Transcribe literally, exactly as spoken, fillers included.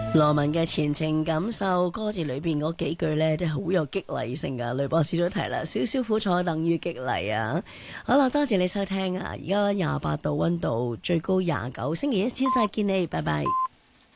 羅文嘅前程感受歌詞裏邊嗰幾句呢，都係好有激勵性噶。雷博士都提啦，少少苦楚等於激勵啊。好啦，多謝你收聽啊！而家廿八度溫度，最高廿九，星期一朝再見你，拜拜。